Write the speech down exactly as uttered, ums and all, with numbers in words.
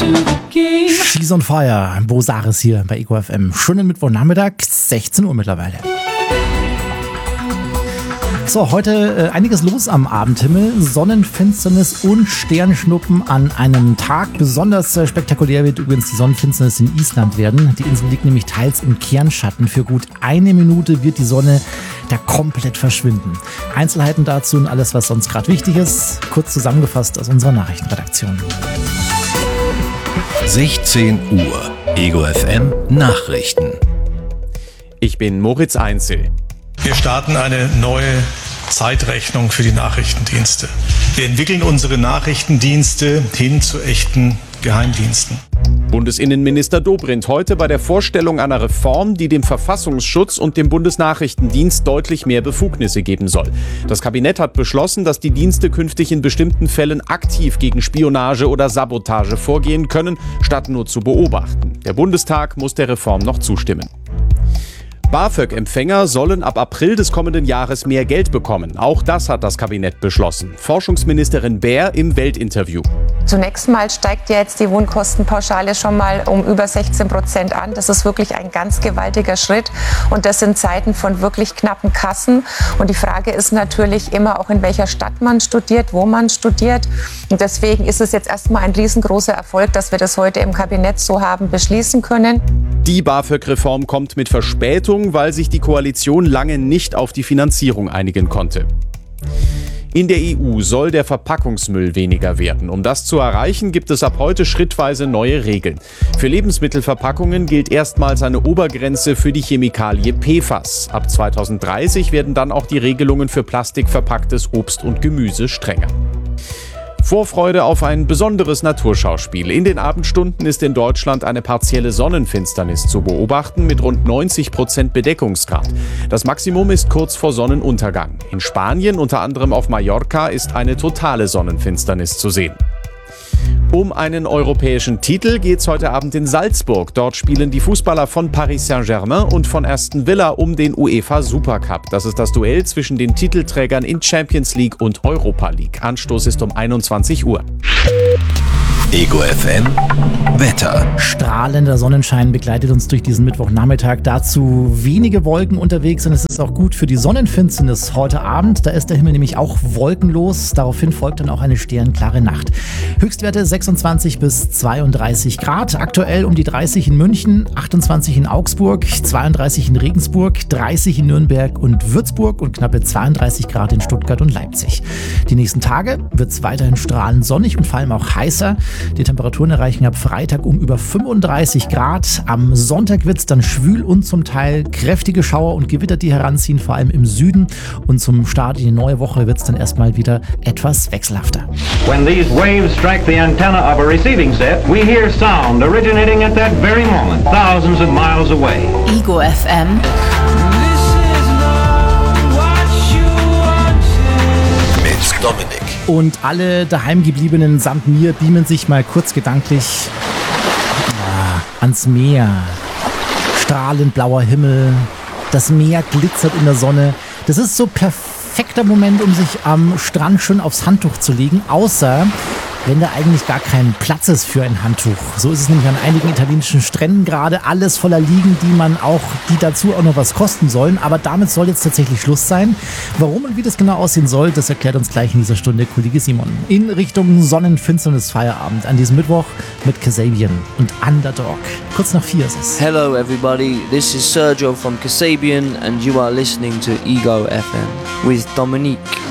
She's on Fire, Bosaris hier bei Ego F M. Schönen Mittwochnachmittag, sechzehn Uhr mittlerweile. So, heute äh, einiges los am Abendhimmel. Sonnenfinsternis und Sternschnuppen an einem Tag. Besonders äh, spektakulär wird übrigens die Sonnenfinsternis in Island werden. Die Insel liegt nämlich teils im Kernschatten. Für gut eine Minute wird die Sonne da komplett verschwinden. Einzelheiten dazu und alles, was sonst gerade wichtig ist, kurz zusammengefasst aus unserer Nachrichtenredaktion. sechzehn Uhr, Ego F M Nachrichten. Ich bin Moritz Einzel. Wir starten eine neue Zeitrechnung für die Nachrichtendienste. Wir entwickeln unsere Nachrichtendienste hin zu echten Geheimdiensten. Bundesinnenminister Dobrindt heute bei der Vorstellung einer Reform, die dem Verfassungsschutz und dem Bundesnachrichtendienst deutlich mehr Befugnisse geben soll. Das Kabinett hat beschlossen, dass die Dienste künftig in bestimmten Fällen aktiv gegen Spionage oder Sabotage vorgehen können, statt nur zu beobachten. Der Bundestag muss der Reform noch zustimmen. BAföG-Empfänger sollen ab April des kommenden Jahres mehr Geld bekommen. Auch das hat das Kabinett beschlossen. Forschungsministerin Baer im Weltinterview. Zunächst mal steigt ja jetzt die Wohnkostenpauschale schon mal um über sechzehn Prozent an. Das ist wirklich ein ganz gewaltiger Schritt. Und das in Zeiten von wirklich knappen Kassen. Und die Frage ist natürlich immer auch, in welcher Stadt man studiert, wo man studiert. Und deswegen ist es jetzt erstmal ein riesengroßer Erfolg, dass wir das heute im Kabinett so haben beschließen können. Die BAföG-Reform kommt mit Verspätung, weil sich die Koalition lange nicht auf die Finanzierung einigen konnte. In der E U soll der Verpackungsmüll weniger werden. Um das zu erreichen, gibt es ab heute schrittweise neue Regeln. Für Lebensmittelverpackungen gilt erstmals eine Obergrenze für die Chemikalie P F A S. Ab zweitausenddreißig werden dann auch die Regelungen für plastikverpacktes Obst und Gemüse strenger. Vorfreude auf ein besonderes Naturschauspiel. In den Abendstunden ist in Deutschland eine partielle Sonnenfinsternis zu beobachten mit rund neunzig Prozent Bedeckungsgrad. Das Maximum ist kurz vor Sonnenuntergang. In Spanien, unter anderem auf Mallorca, ist eine totale Sonnenfinsternis zu sehen. Um einen europäischen Titel geht's heute Abend in Salzburg. Dort spielen die Fußballer von Paris Saint-Germain und von Aston Villa um den UEFA Supercup. Das ist das Duell zwischen den Titelträgern in Champions League und Europa League. Anstoß ist um einundzwanzig Uhr. Ego F M Wetter. Strahlender Sonnenschein begleitet uns durch diesen Mittwochnachmittag. Dazu wenige Wolken unterwegs und es ist auch gut für die Sonnenfinsternis heute Abend. Da ist der Himmel nämlich auch wolkenlos. Daraufhin folgt dann auch eine sternklare Nacht. Höchstwerte sechsundzwanzig bis zweiunddreißig Grad. Aktuell um die dreißig in München, achtundzwanzig in Augsburg, zweiunddreißig in Regensburg, dreißig in Nürnberg und Würzburg und knappe zweiunddreißig Grad in Stuttgart und Leipzig. Die nächsten Tage wird es weiterhin strahlend sonnig und vor allem auch heißer. Die Temperaturen erreichen ab Freitag um über fünfunddreißig Grad. Am Sonntag wird es dann schwül und zum Teil kräftige Schauer und Gewitter, die heranziehen, vor allem im Süden. Und zum Start in die neue Woche wird es dann erstmal wieder etwas wechselhafter. When these waves strike the antenna of a receiving set, we hear sound originating at that very moment, thousands of miles away. Ego F M. Mit Dominik. Und alle Daheimgebliebenen samt mir beamen sich mal kurz gedanklich ah, ans Meer. Strahlend blauer Himmel, das Meer glitzert in der Sonne. Das ist so perfekter Moment, um sich am Strand schön aufs Handtuch zu legen, außer wenn da eigentlich gar kein Platz ist für ein Handtuch. So ist es nämlich an einigen italienischen Stränden gerade. Alles voller Liegen, die man auch, die dazu auch noch was kosten sollen. Aber damit soll jetzt tatsächlich Schluss sein. Warum und wie das genau aussehen soll, das erklärt uns gleich in dieser Stunde Kollege Simon. In Richtung Sonnenfinsternis Feierabend an diesem Mittwoch mit Kasabian und Underdog. Kurz nach vier ist es. Hello everybody, this is Sergio from Kasabian and you are listening to Ego F M with Dominique.